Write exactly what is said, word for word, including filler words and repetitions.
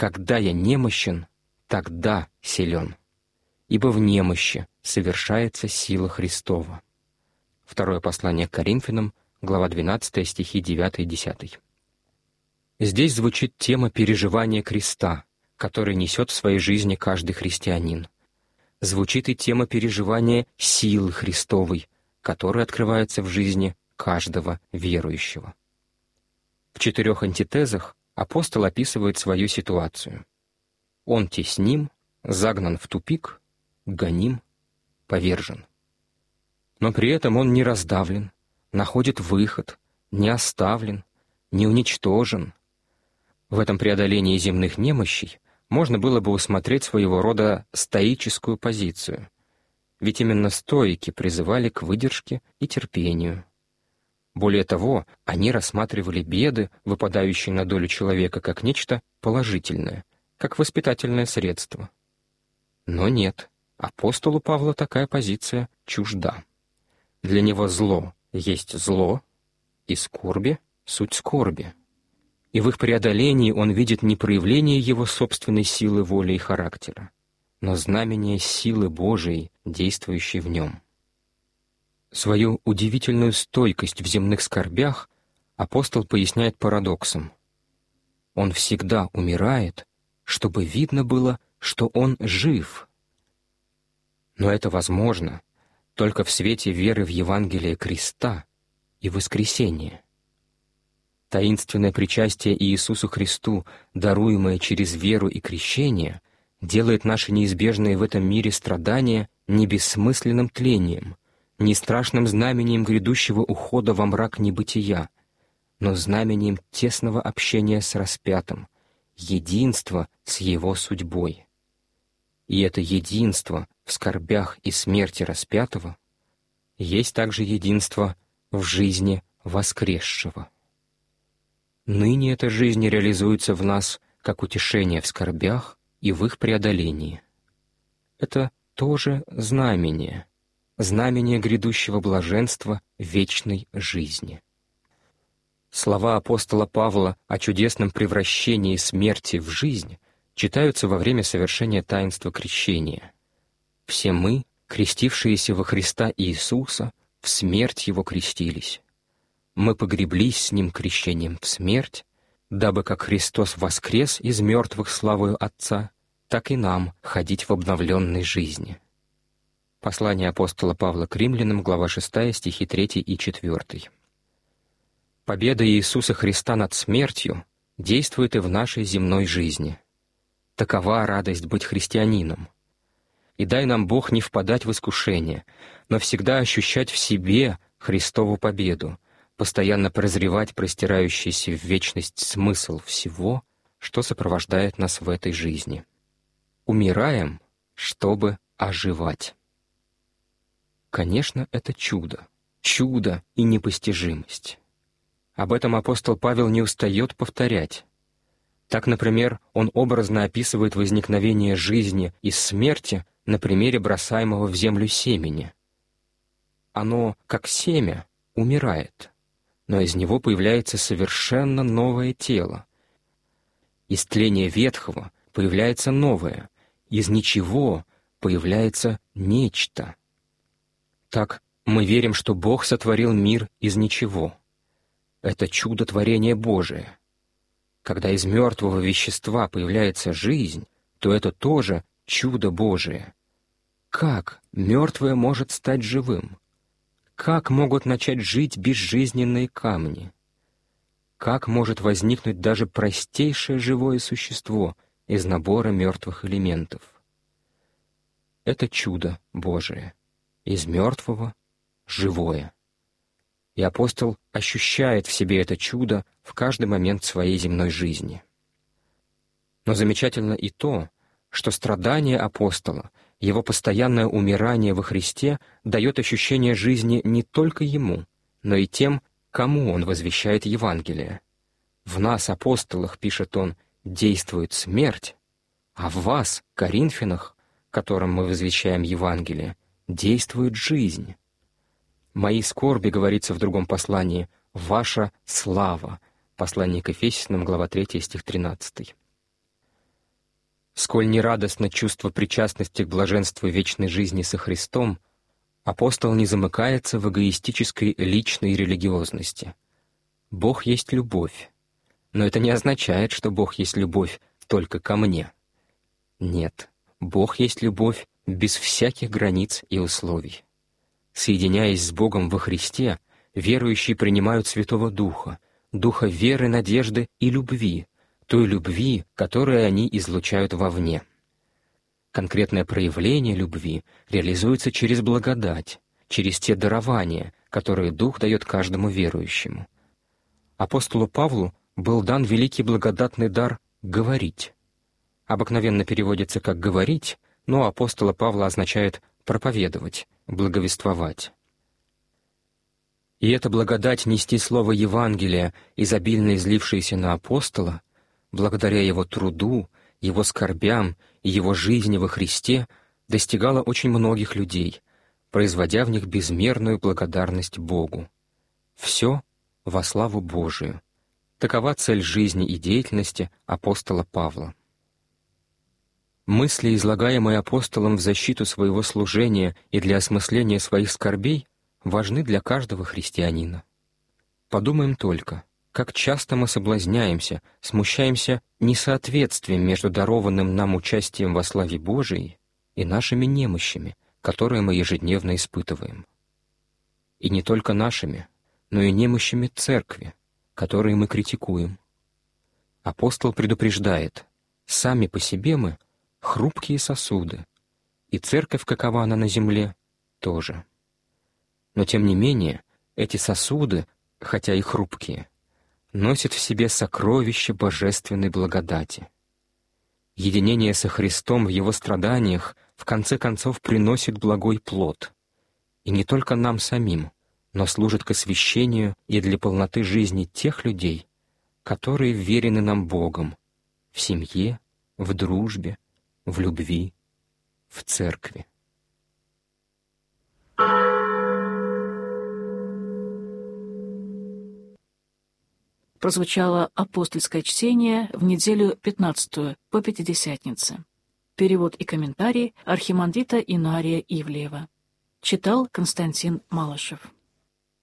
когда я немощен, тогда силен, ибо в немощи совершается сила Христова». Второе послание к Коринфянам, глава двенадцатая, стихи девятый и десятый. Здесь звучит тема переживания креста, который несет в своей жизни каждый христианин. Звучит и тема переживания силы Христовой, которая открывается в жизни каждого верующего. В четырех антитезах апостол описывает свою ситуацию. Он тесним, загнан в тупик, гоним, повержен. Но при этом он не раздавлен, находит выход, не оставлен, не уничтожен. В этом преодолении земных немощей можно было бы усмотреть своего рода стоическую позицию, ведь именно стоики призывали к выдержке и терпению. Более того, они рассматривали беды, выпадающие на долю человека, как нечто положительное, как воспитательное средство. Но нет, апостолу Павла такая позиция чужда. Для него зло есть зло, и скорби — суть скорби. И в их преодолении он видит не проявление его собственной силы воли и характера, но знамение силы Божией, действующей в нем. Свою удивительную стойкость в земных скорбях апостол поясняет парадоксом. Он всегда умирает, чтобы видно было, что он жив. Но это возможно только в свете веры в Евангелие креста и воскресения. Таинственное причастие Иисусу Христу, даруемое через веру и крещение, делает наши неизбежные в этом мире страдания не бессмысленным тлением, не страшным знамением грядущего ухода во мрак небытия, но знамением тесного общения с распятым, единства с Его судьбой. И это единство в скорбях и смерти распятого есть также единство в жизни воскресшего. Ныне эта жизнь реализуется в нас как утешение в скорбях и в их преодолении. Это тоже знамение, знамение грядущего блаженства вечной жизни. Слова апостола Павла о чудесном превращении смерти в жизнь читаются во время совершения таинства крещения. «Все мы, крестившиеся во Христа Иисуса, в смерть Его крестились. Мы погреблись с Ним крещением в смерть, дабы как Христос воскрес из мертвых славою Отца, так и нам ходить в обновленной жизни». Послание апостола Павла к римлянам, глава шестая, стихи третий и четвёртый. Победа Иисуса Христа над смертью действует и в нашей земной жизни. Такова радость быть христианином. И дай нам Бог не впадать в искушение, но всегда ощущать в себе Христову победу, постоянно прозревать простирающийся в вечность смысл всего, что сопровождает нас в этой жизни. Умираем, чтобы оживать. Конечно, это чудо, чудо и непостижимость. Об этом апостол Павел не устает повторять. Так, например, он образно описывает возникновение жизни из смерти на примере бросаемого в землю семени. Оно, как семя, умирает, но из него появляется совершенно новое тело. Из тления ветхого появляется новое, из ничего появляется нечто. Так мы верим, что Бог сотворил мир из ничего. Это чудо творения Божие. Когда из мертвого вещества появляется жизнь, то это тоже чудо Божие. Как мертвое может стать живым? Как могут начать жить безжизненные камни? Как может возникнуть даже простейшее живое существо из набора мертвых элементов? Это чудо Божие. Из мертвого — живое. И апостол ощущает в себе это чудо в каждый момент своей земной жизни. Но замечательно и то, что страдание апостола, его постоянное умирание во Христе дает ощущение жизни не только ему, но и тем, кому он возвещает Евангелие. «В нас, апостолах, — пишет он, — действует смерть, а в вас, коринфянах, которым мы возвещаем Евангелие, действует жизнь. Мои скорби, — говорится в другом послании, — ваша слава». Послание к Ефесянам, глава третья, стих тринадцатый. Сколь нерадостно чувство причастности к блаженству вечной жизни со Христом, апостол не замыкается в эгоистической личной религиозности. Бог есть любовь, но это не означает, что Бог есть любовь только ко мне. Нет, Бог есть любовь без всяких границ и условий. Соединяясь с Богом во Христе, верующие принимают Святого Духа, Духа веры, надежды и любви, той любви, которую они излучают вовне. Конкретное проявление любви реализуется через благодать, через те дарования, которые Дух дает каждому верующему. Апостолу Павлу был дан великий благодатный дар «говорить». Обыкновенно переводится как «говорить», но у апостола Павла означает «проповедовать», «благовествовать». И эта благодать нести слово Евангелия, изобильно излившееся на апостола, благодаря его труду, его скорбям и его жизни во Христе, достигала очень многих людей, производя в них безмерную благодарность Богу. Все во славу Божию. Такова цель жизни и деятельности апостола Павла. Мысли, излагаемые апостолом в защиту своего служения и для осмысления своих скорбей, важны для каждого христианина. Подумаем только, как часто мы соблазняемся, смущаемся несоответствием между дарованным нам участием во славе Божией и нашими немощами, которые мы ежедневно испытываем. И не только нашими, но и немощами Церкви, которые мы критикуем. Апостол предупреждает, сами по себе мы — хрупкие сосуды, и Церковь, какова она на земле, тоже. Но тем не менее, эти сосуды, хотя и хрупкие, носят в себе сокровище божественной благодати. Единение со Христом в Его страданиях в конце концов приносит благой плод, и не только нам самим, но служит к освящению и для полноты жизни тех людей, которые верены нам Богом в семье, в дружбе, в любви, в церкви. Прозвучало апостольское чтение в неделю пятнадцатую по Пятидесятнице. Перевод и комментарий архимандрита Инария Ивлеева. Читал Константин Малышев.